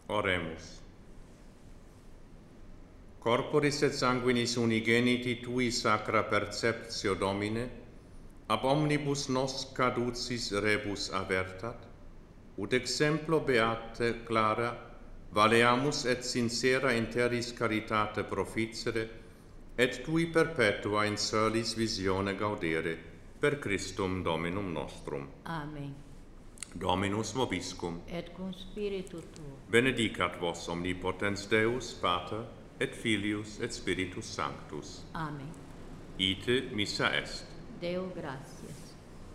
Oremus. Corporis et sanguinis unigeniti tui sacra perceptio Domine, ab omnibus nos caducis rebus avertat, ut exemplo beate clara, valeamus et sincera in terris caritate proficere, et tui perpetua in solis visione gaudere, per Christum Dominum nostrum. Amen. Dominus vobiscum. Et cum spiritu tuo. Benedicat vos omnipotens Deus, Pater, et Filius, et Spiritus Sanctus. Amen. Ite missa est. Deo gratias.